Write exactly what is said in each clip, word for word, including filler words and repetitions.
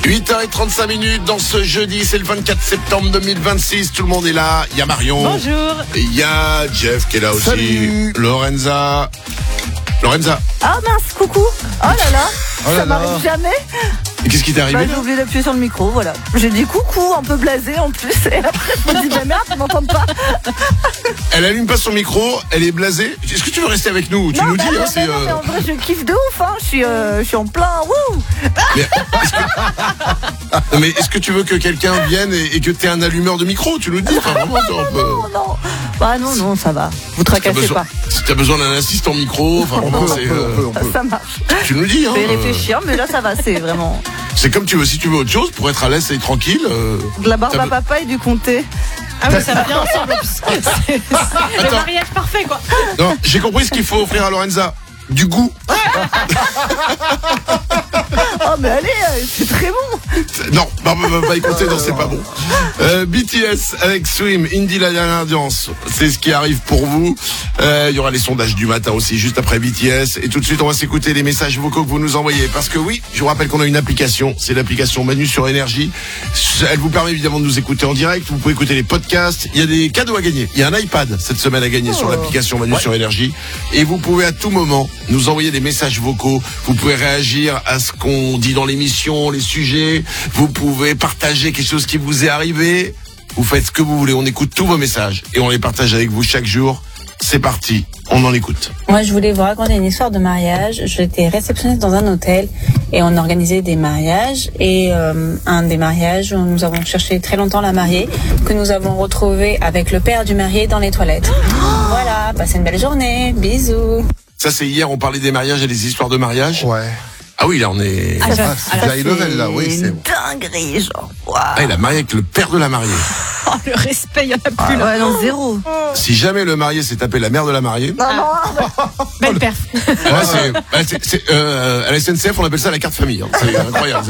huit heures trente-cinq minutes dans ce jeudi, c'est le vingt-quatre septembre deux mille vingt-six. Tout le monde est là. Il y a Marion. Bonjour. Il y a Jeff qui est là aussi. Salut. Lorenza. Lorenza. Ah mince, coucou. Oh là là, Oh là ça là. m'arrive jamais. Et qu'est-ce qui t'est arrivé? Bah, j'ai oublié d'appuyer sur le micro, voilà. J'ai dit coucou, un peu blasé en plus. Et après, je me dis, bah merde, ils m'entendent pas. Elle allume pas son micro, elle est blasée. Est-ce que tu veux rester avec nous? Tu non, nous bah, dis, non, hein, mais c'est. non, euh, mais en vrai, je kiffe de ouf, hein. Je suis, euh, je suis en plein, wouh. mais est-ce que... Non, mais est-ce que tu veux que quelqu'un vienne et, et que t'aies un allumeur de micro? Tu nous dis, enfin, vraiment, t'es un peu- Non, non. Bah non, non, ça va. Vous T'as tracassez besoin- pas. Si t'as besoin d'un assistant micro, enfin, On vraiment, peut, on c'est. peut, euh, on peut, on peut. Ça marche. Tu nous dis, hein. Je vais euh, réfléchir, mais là, ça va, c'est vraiment C'est comme tu veux. Si tu veux autre chose pour être à l'aise et tranquille. euh, de la barbe t'as à be- papa et du comté. Ah oui, ça va bien ensemble. C'est c'est le Attends. mariage parfait, quoi. Non, j'ai compris ce qu'il faut offrir à Lorenza. Du goût. Oh, mais allez, euh, c'est très bon. Non, bah, bah, bah, bah, écoutez, non, c'est pas bon. Euh, B T S avec Swim, Indie la dernière audience. C'est ce qui arrive pour vous. Euh, Il y aura les sondages du matin aussi, juste après B T S. Et tout de suite, on va s'écouter les messages vocaux que vous nous envoyez. Parce que oui, je vous rappelle qu'on a une application. C'est l'application Manu sur Énergie. Elle vous permet évidemment de nous écouter en direct. Vous pouvez écouter les podcasts. Il y a des cadeaux à gagner. Il y a un iPad cette semaine à gagner sur l'application Manu sur Énergie. Et vous pouvez à tout moment nous envoyer des messages vocaux. Vous pouvez réagir à ce qu'on dit dans l'émission, les sujets. Vous pouvez partager quelque chose qui vous est arrivé. Vous faites ce que vous voulez. On écoute tous vos messages et on les partage avec vous chaque jour. C'est parti. On en écoute. Moi, je voulais vous raconter une histoire de mariage. J'étais réceptionniste dans un hôtel et on organisait des mariages. Et euh, un des mariages, nous avons cherché très longtemps la mariée, que nous avons retrouvée avec le père du marié dans les toilettes. Voilà, passez une belle journée. Bisous. Ça, c'est hier. On parlait des mariages et des histoires de mariage. Ouais. Ah oui, là, on est. Ah, je- Ah, c'est alors, high level, là, oui, c'est une dinguerie, genre. Waouh. Ah, il a marié avec le père de la mariée. oh, le respect, il n'y en a Ah, plus, là. ouais, non, zéro. Si jamais le marié s'est tapé la mère de la mariée. Non, non, Belle perf. Ouais, c'est, ouais, c'est, c'est, euh, à la S N C F, on appelle ça la carte famille. Hein. C'est incroyable.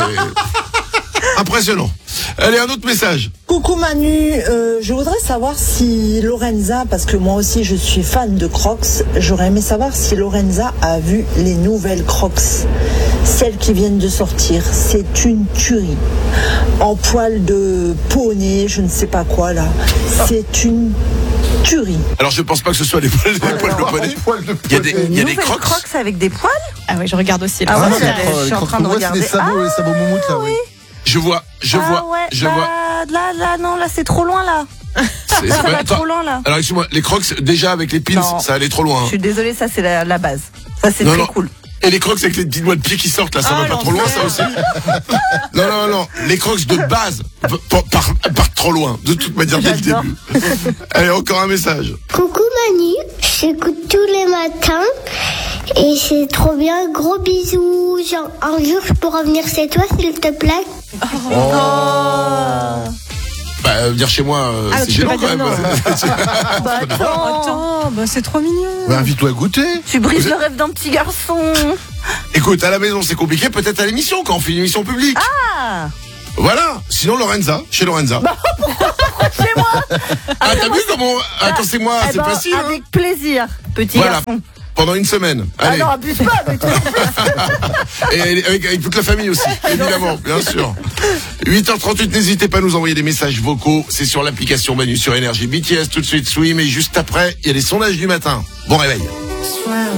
C'est impressionnant. Allez, un autre message. Coucou Manu, euh, je voudrais savoir si Lorenza, parce que moi aussi je suis fan de Crocs, j'aurais aimé savoir si Lorenza a vu les nouvelles Crocs, celles qui viennent de sortir. C'est une tuerie. En poil de poney, je ne sais pas quoi là. C'est une tuerie. Alors, je pense pas que ce soit les poils, les poils de poney. poil de Il y a des, il y a des Nouvelles crocs. Crocs avec des poils. Ah oui, je regarde aussi. Là. Ah ouais, Ah, j'avais- les je suis en crocs- train de ouais, c'est regarder. les sabots, les sabots moumoutes, là, oui. Je vois, je ah, vois, ouais, je bah, vois. Là, là, non, là, c'est trop loin, là. C'est- Là, c'est ça pas- va attends. trop loin, là. Alors, excuse-moi, les crocs, déjà avec les pins, Non. ça allait trop loin. Je hein. suis désolée, ça, c'est la, la base. Ça, c'est Non, très non. cool. Et les crocs avec les petits doigts de pied qui sortent, là, ça Ah, va pas trop loin, ça aussi. Non, non, non, les crocs de base partent par, partent trop loin, de toute manière, dès le J'adore. début. Allez, encore un message. Coucou Manu, j'écoute tous les matins et c'est trop bien. Gros bisous. Genre, un jour je pourrais venir chez toi s'il te plaît. Bah, euh, venir chez moi, euh, Ah, c'est tu peux gênant pas quand dire même. Bah, attends. Attends, bah, c'est trop mignon. Mais invite-toi à goûter. Tu brises le rêve d'un petit garçon. Écoute, à la maison, c'est compliqué, peut-être à l'émission, quand on fait une émission publique. Ah, Voilà. Sinon, Lorenza, chez Lorenza. chez moi. Ah, t'as vu comment... Attends, c'est moi, Eh c'est ben, facile. hein. avec plaisir, petit Voilà. garçon. Pendant une semaine. Ah Allez. non, abuse pas, mais tu- Et avec, avec toute la famille aussi, évidemment, bien sûr. huit heures trente-huit, n'hésitez pas à nous envoyer des messages vocaux. C'est sur l'application Manu sur Énergie. B T S tout de suite, Swim. Et juste après, il y a les sondages du matin. Bon réveil.